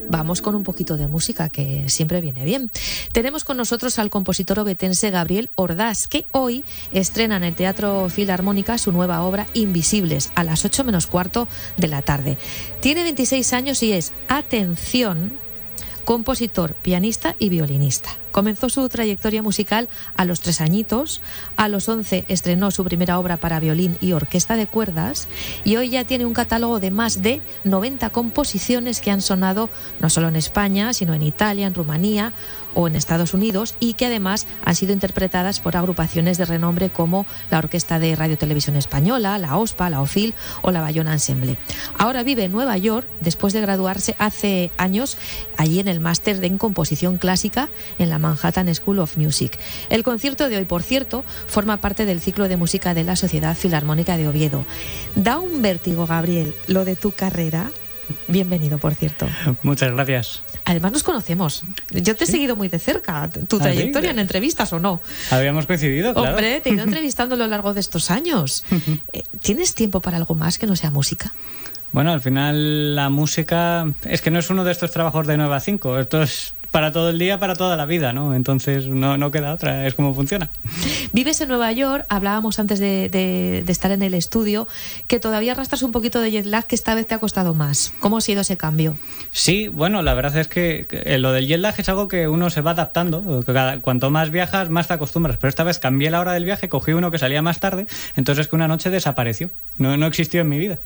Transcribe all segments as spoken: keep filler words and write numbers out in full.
vamos con un poquito de música, que siempre viene bien. Tenemos con nosotros al compositor ovetense Gabriel Ordás, que hoy estrena en el Teatro Filarmónica su nueva obra Invisibles, a las ocho menos cuarto de la tarde. Tiene veintiséis años y es, atención, compositor, pianista y violinista. Comenzó su trayectoria musical a los tres añitos, a los once estrenó su primera obra para violín y orquesta de cuerdas y hoy ya tiene un catálogo de más de noventa composiciones que han sonado no solo en España, sino en Italia, en Rumanía o en Estados Unidos, y que además han sido interpretadas por agrupaciones de renombre como la Orquesta de Radio Televisión Española, la OSPA, la OFIL o la Bayona Ensemble. Ahora vive en Nueva York después de graduarse hace años allí en el máster en composición clásica en la Manhattan School of Music. El concierto de hoy, por cierto, forma parte del ciclo de música de la Sociedad Filarmónica de Oviedo. Da un vértigo, Gabriel, lo de tu carrera. Bienvenido, por cierto. Muchas gracias. Además nos conocemos. Yo te he ¿Sí? seguido muy de cerca. ¿Tu trayectoria ¿Ah, sí? en entrevistas o no? Habíamos coincidido, claro. Hombre, te he ido entrevistando a lo largo de estos años. ¿Tienes tiempo para algo más que no sea música? Bueno, al final la música es que no es uno de estos trabajos de nueve a cinco. Esto es para todo el día, para toda la vida, ¿no? Entonces no, no queda otra, es como funciona. Vives en Nueva York, hablábamos antes de, de, de estar en el estudio, que todavía arrastras un poquito de jet lag, que esta vez te ha costado más. ¿Cómo ha sido ese cambio? Sí, bueno, la verdad es que lo del jet lag es algo que uno se va adaptando. Cada, cuanto más viajas, más te acostumbras. Pero esta vez cambié la hora del viaje, cogí uno que salía más tarde, entonces es que una noche desapareció. No, no existió en mi vida.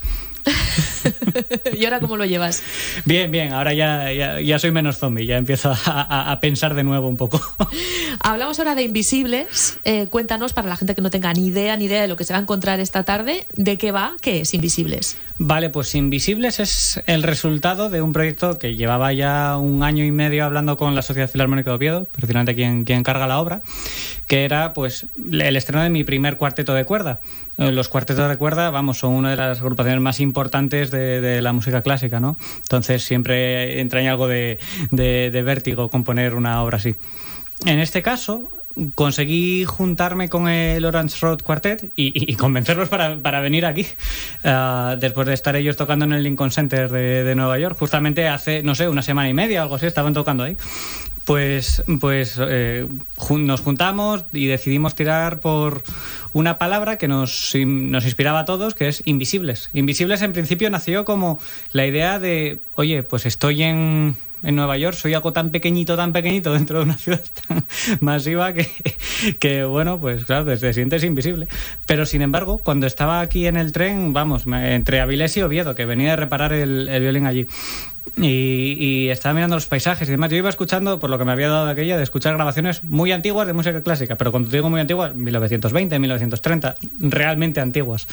¿Y ahora cómo lo llevas? Bien, bien, ahora ya, ya, ya soy menos zombie, ya empiezo a, a, a pensar de nuevo un poco. Hablamos ahora de Invisibles. Eh, cuéntanos, para la gente que no tenga ni idea ni idea de lo que se va a encontrar esta tarde, ¿de qué va? ¿Qué es Invisibles? Vale, pues Invisibles es el resultado de un proyecto que llevaba ya un año y medio hablando con la Sociedad Filarmónica de Oviedo, precisamente quien, quien carga la obra, que era pues el estreno de mi primer cuarteto de cuerda. Los cuartetos de cuerda, vamos, son una de las agrupaciones más importantes de, de la música clásica, ¿no? Entonces siempre entraña algo de, de, de vértigo componer una obra así. En este caso conseguí juntarme con el Orange Road Quartet y, y convencerlos para, para venir aquí, uh, después de estar ellos tocando en el Lincoln Center de, de Nueva York, justamente hace, no sé, una semana y media o algo así, estaban tocando ahí. Pues, pues eh, jun- nos juntamos y decidimos tirar por una palabra que nos, nos inspiraba a todos, que es Invisibles. Invisibles en principio nació como la idea de, oye, pues estoy en... en Nueva York, soy algo tan pequeñito, tan pequeñito dentro de una ciudad tan masiva que, que bueno, pues claro, te, te sientes invisible. Pero sin embargo, cuando estaba aquí en el tren, vamos, me, entre Avilés y Oviedo, que venía de reparar el, el violín allí, y, y estaba mirando los paisajes y demás, yo iba escuchando, por lo que me había dado de aquella, de escuchar grabaciones muy antiguas de música clásica, pero cuando te digo muy antiguas, mil novecientos veinte, mil novecientos treinta, realmente antiguas.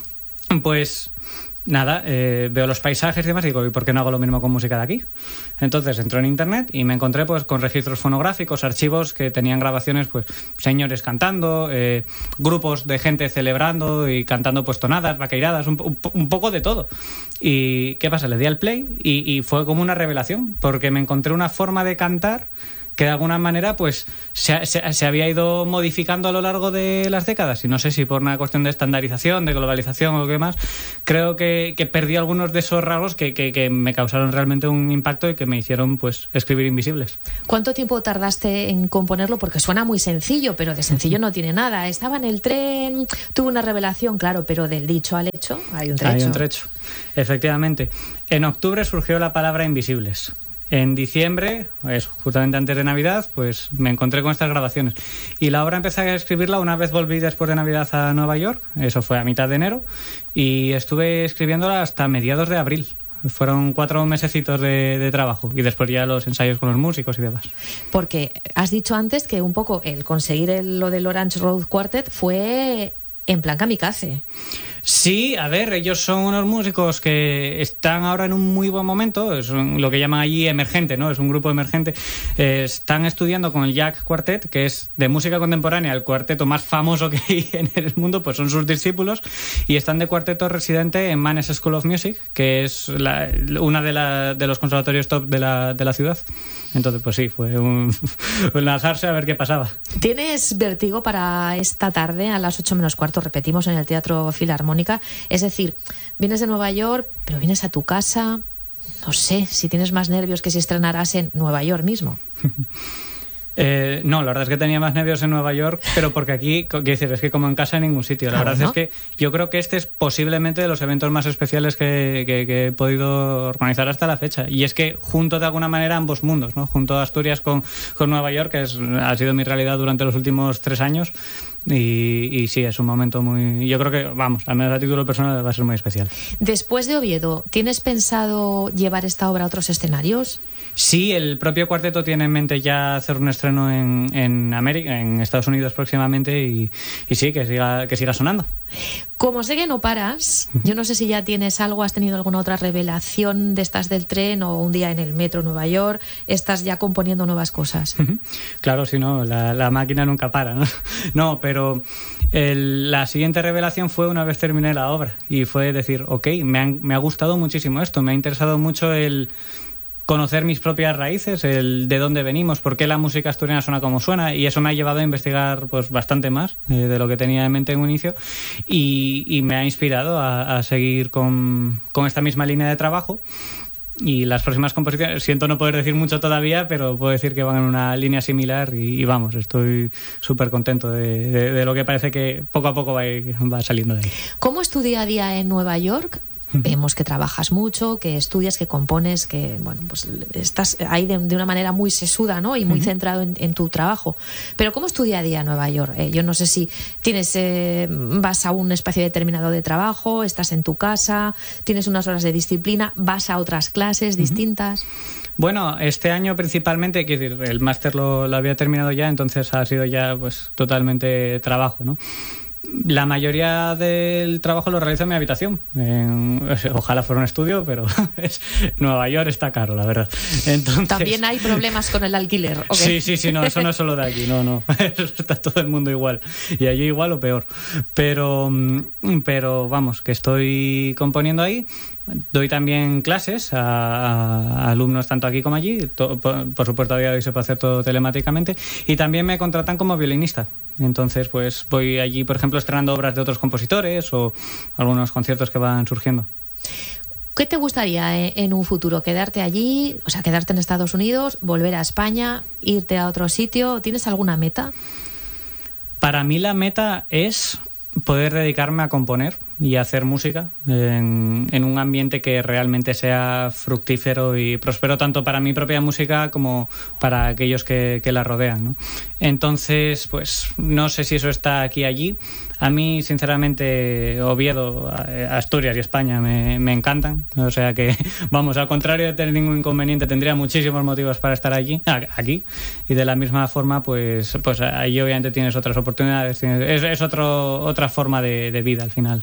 Pues... Nada, eh, veo los paisajes y demás y digo, ¿y por qué no hago lo mismo con música de aquí? Entonces entré en internet y me encontré pues con registros fonográficos, archivos que tenían grabaciones, pues señores cantando, eh, grupos de gente celebrando y cantando pues tonadas, vaqueiradas, un, un, un poco de todo. ¿Y qué pasa? Le di al play y, y fue como una revelación, porque me encontré una forma de cantar que de alguna manera pues se, se, se había ido modificando a lo largo de las décadas, y no sé si por una cuestión de estandarización, de globalización o qué más, creo que, que perdí algunos de esos rasgos que, que, que me causaron realmente un impacto y que me hicieron pues escribir Invisibles. ¿Cuánto tiempo tardaste en componerlo? Porque suena muy sencillo, pero de sencillo no tiene nada. Estaba en el tren, tuve una revelación, claro, pero del dicho al hecho hay un trecho. Hay un trecho, efectivamente. En octubre surgió la palabra Invisibles. En diciembre, pues, justamente antes de Navidad, pues me encontré con estas grabaciones. Y la obra empecé a escribirla una vez volví después de Navidad a Nueva York, eso fue a mitad de enero, y estuve escribiéndola hasta mediados de abril. Fueron cuatro mesecitos de, de trabajo y después ya los ensayos con los músicos y demás. Porque has dicho antes que un poco el conseguir el, lo del Orange Road Quartet fue en plan kamikaze. Sí, a ver, ellos son unos músicos que están ahora en un muy buen momento, es lo que llaman allí emergente, ¿no? Es un grupo emergente. Eh, están estudiando con el Jack Quartet, que es de música contemporánea el cuarteto más famoso que hay en el mundo, pues son sus discípulos, y están de cuarteto residente en Mannes School of Music, que es la, una de, la, de los conservatorios top de la, de la ciudad. Entonces, pues sí, fue un, un lanzarse a ver qué pasaba. ¿Tienes vértigo para esta tarde a las ocho menos cuarto? Repetimos, en el Teatro Filarmónica. Es decir, vienes de Nueva York, pero vienes a tu casa, no sé, si tienes más nervios que si estrenaras en Nueva York mismo. Eh, no, la verdad es que tenía más nervios en Nueva York, pero porque aquí, quiero decir, es que como en casa en ningún sitio. La Ah, verdad bueno. es que yo creo que este es posiblemente de los eventos más especiales que, que, que he podido organizar hasta la fecha. Y es que junto de alguna manera ambos mundos, ¿no? Junto a Asturias con, con Nueva York, que es, ha sido mi realidad durante los últimos tres años. Y, y sí, es un momento muy... Yo creo que, vamos, al menos a título personal va a ser muy especial. Después de Oviedo, ¿tienes pensado llevar esta obra a otros escenarios? Sí, el propio cuarteto tiene en mente ya hacer un estreno en, en América, en Estados Unidos próximamente y, y sí, que siga, que siga sonando. Como sé que no paras, yo no sé si ya tienes algo, has tenido alguna otra revelación de estas del tren o un día en el metro Nueva York, estás ya componiendo nuevas cosas. Claro, si no, la, la máquina nunca para, ¿no? No, pero el, la siguiente revelación fue una vez terminé la obra y fue decir, ok, me, han, me ha gustado muchísimo esto, me ha interesado mucho el conocer mis propias raíces, el de dónde venimos, por qué la música asturiana suena como suena, y eso me ha llevado a investigar pues bastante más eh, de lo que tenía en mente en un inicio y, y me ha inspirado a, a seguir con, con esta misma línea de trabajo. Y las próximas composiciones, siento no poder decir mucho todavía, pero puedo decir que van en una línea similar y, y vamos, estoy súper contento de, de, de lo que parece que poco a poco va, va saliendo de ahí. ¿Cómo es tu día a día en Nueva York? Vemos que trabajas mucho, que estudias, que compones, que bueno, pues estás ahí de, de una manera muy sesuda, ¿no? Y muy uh-huh. centrado en, en tu trabajo. Pero ¿cómo es tu día a día en Nueva York? Eh, yo no sé si tienes, eh, vas a un espacio determinado de trabajo, estás en tu casa, tienes unas horas de disciplina, vas a otras clases uh-huh. distintas. Bueno, este año principalmente, quiero decir, el máster lo, lo había terminado ya, entonces ha sido ya pues totalmente trabajo, ¿no? La mayoría del trabajo lo realizo en mi habitación. En, ojalá fuera un estudio, pero es, Nueva York está caro, la verdad. Entonces, también hay problemas con el alquiler. Sí, ¿Okay? sí, sí, no, eso no es solo de aquí, no, no. Está todo el mundo igual. Y allí igual o peor. Pero, pero vamos, que estoy componiendo ahí. Doy también clases a, a alumnos tanto aquí como allí. Todo, por, por supuesto, a día de hoy se puede hacer todo telemáticamente. Y también me contratan como violinista. Entonces, pues voy allí, por ejemplo, estrenando obras de otros compositores o algunos conciertos que van surgiendo. ¿Qué te gustaría en un futuro? ¿Quedarte allí? O sea, quedarte en Estados Unidos, volver a España, irte a otro sitio. ¿Tienes alguna meta? Para mí la meta es poder dedicarme a componer y a hacer música en, en un ambiente que realmente sea fructífero y próspero tanto para mi propia música como para aquellos que, que la rodean, ¿no? Entonces, pues no sé si eso está aquí allí. A mí, sinceramente, Oviedo, Asturias y España me, me encantan. O sea que, vamos, al contrario de tener ningún inconveniente, tendría muchísimos motivos para estar allí, aquí. Y de la misma forma, pues, pues ahí obviamente tienes otras oportunidades. Tienes, es es otro, otra forma de, de vida al final.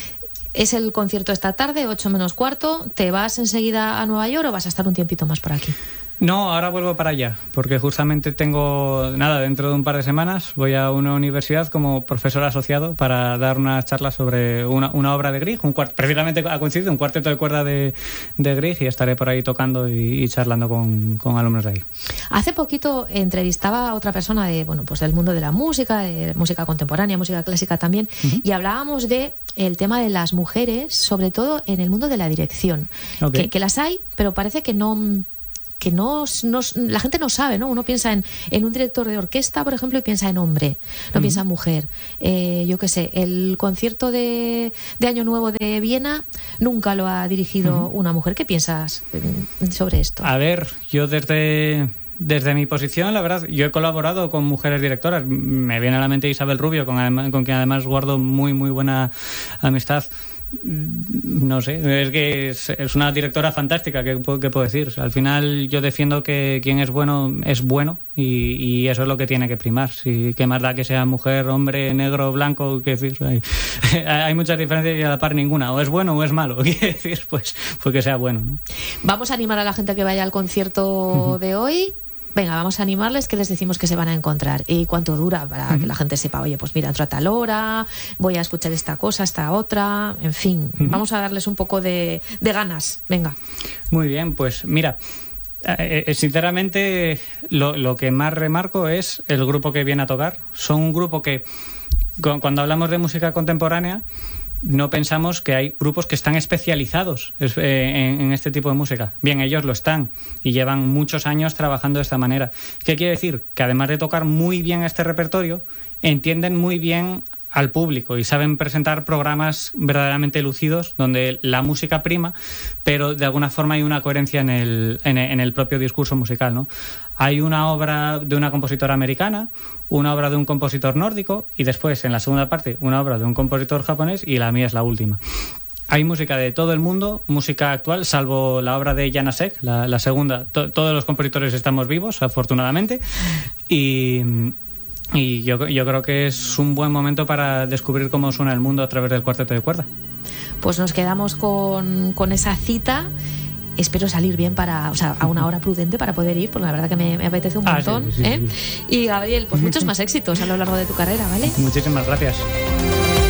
Es el concierto esta tarde, ocho menos cuarto. ¿Te vas enseguida a Nueva York o vas a estar un tiempito más por aquí? No, ahora vuelvo para allá, porque justamente tengo, nada, dentro de un par de semanas voy a una universidad como profesor asociado para dar una charla sobre una, una obra de Grieg, un cuart- precisamente ha coincidido un cuarteto de cuerda de, de Grieg y estaré por ahí tocando y, y charlando con, con alumnos de ahí. Hace poquito entrevistaba a otra persona de, bueno, pues del mundo de la música, de música contemporánea, música clásica también, uh-huh. y hablábamos de el tema de las mujeres, sobre todo en el mundo de la dirección, okay. que, que las hay, pero parece que no... que no, no la gente no sabe, ¿no? Uno piensa en, en un director de orquesta, por ejemplo, y piensa en hombre, no uh-huh. piensa en mujer. Eh, yo qué sé, el concierto de, de Año Nuevo de Viena nunca lo ha dirigido uh-huh. una mujer. ¿Qué piensas sobre esto? A ver, yo desde... Desde mi posición, la verdad, yo he colaborado con mujeres directoras. Me viene a la mente Isabel Rubio, con, con quien además guardo muy, muy buena amistad. No sé, es que es, es una directora fantástica, ¿qué, qué puedo decir? Al final yo defiendo que quien es bueno es bueno y, y eso es lo que tiene que primar. Si, ¿qué más da que sea mujer, hombre, negro, blanco? ¿Qué decir? Hay, hay muchas diferencias y a la par ninguna. O es bueno o es malo. ¿Qué decir? Pues, pues que sea bueno, ¿no? Vamos a animar a la gente que vaya al concierto uh-huh. de hoy. Venga, vamos a animarles, que les decimos que se van a encontrar y cuánto dura para uh-huh. que la gente sepa, oye, pues mira, entro a tal hora, voy a escuchar esta cosa, esta otra, en fin, uh-huh. vamos a darles un poco de, de ganas, venga. Muy bien, pues mira, eh, sinceramente lo, lo que más remarco es el grupo que viene a tocar. Son un grupo que, cuando hablamos de música contemporánea, no pensamos que hay grupos que están especializados en, en este tipo de música. Bien, ellos lo están y llevan muchos años trabajando de esta manera. ¿Qué quiere decir? Que además de tocar muy bien este repertorio, entienden muy bien al público y saben presentar programas verdaderamente lucidos donde la música prima, pero de alguna forma hay una coherencia en el, en el, en el propio discurso musical, ¿no? Hay una obra de una compositora americana, una obra de un compositor nórdico y después, en la segunda parte, una obra de un compositor japonés y la mía es la última. Hay música de todo el mundo, música actual, salvo la obra de Janacek, la, la segunda. To, todos los compositores estamos vivos, afortunadamente, y... Y yo, yo creo que es un buen momento para descubrir cómo suena el mundo a través del cuarteto de cuerda. Pues nos quedamos con, con esa cita. Espero salir bien para, o sea, a una hora prudente para poder ir, porque la verdad que me, me apetece un montón. Ah, sí, sí, sí, ¿eh? Sí. Y Gabriel, pues muchos más éxitos a lo largo de tu carrera, ¿vale? Muchísimas gracias.